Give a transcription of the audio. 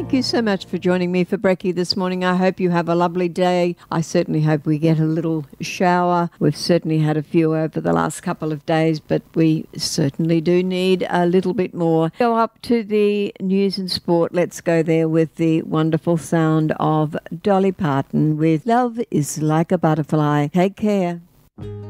Thank you so much for joining me for brekkie this morning. I hope you have a lovely day. I certainly hope we get a little shower. We've certainly had a few over the last couple of days, but we certainly do need a little bit more. Go up to the news and sport. Let's go there with the wonderful sound of Dolly Parton with Love is Like a Butterfly. Take care.